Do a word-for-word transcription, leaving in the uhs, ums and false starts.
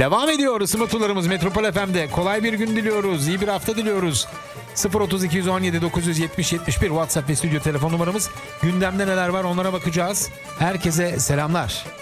Devam ediyor ısınma turlarımız Metropol F M'de. Kolay bir gün diliyoruz. İyi bir hafta diliyoruz. sıfır otuz iki on yedi dokuz yetmiş yetmiş bir WhatsApp ve stüdyo telefon numaramız. Gündemde neler var onlara bakacağız. Herkese selamlar.